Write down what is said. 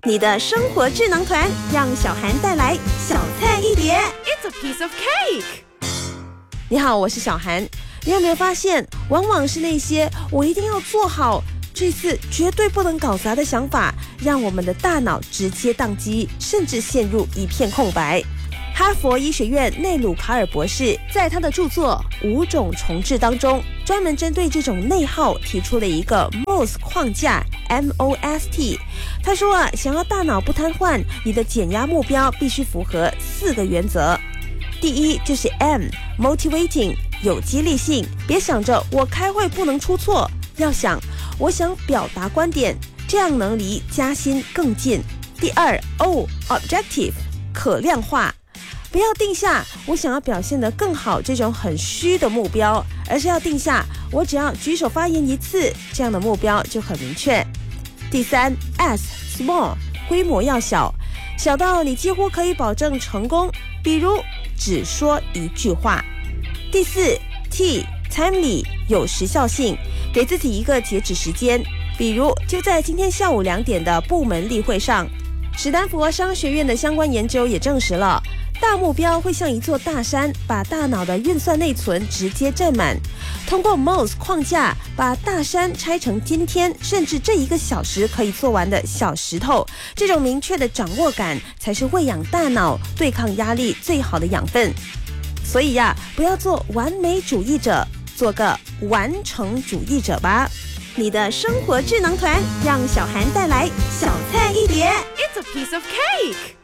你的生活智囊团，让小涵带来小菜一碟。 It's a piece of cake。 你好，我是小涵。你有没有发现，往往是那些我一定要做好，这次绝对不能搞砸的想法，让我们的大脑直接宕机，甚至陷入一片空白。哈佛医学院内鲁卡尔博士在他的著作《5种重置》当中，专门针对这种内耗提出了一个 MOST 框架 MOST。 他说想要大脑不瘫痪，你的减压目标必须符合4个原则。第一就是 Motivating， 有激励性，别想着我开会不能出错，要想我想表达观点，这样能离加薪更近。第二 Objective， 可量化，不要定下我想要表现得更好这种很虚的目标，而是要定下我只要举手发言1次，这样的目标就很明确。第三 Small， 规模要小，小到你几乎可以保证成功，比如只说1句话。第四 Timely， 有时效性，给自己一个截止时间，比如就在今天下午2点的部门例会上。史丹佛商学院的相关研究也证实了，大目标会像一座大山，把大脑的运算内存直接占满。通过 MOST 框架，把大山拆成今天甚至这1个小时可以做完的小石头，这种明确的掌握感才是喂养大脑、对抗压力最好的养分。所以不要做完美主义者，做个完成主义者吧。你的生活智囊团，让小涵带来小菜一碟。 It's a piece of cake。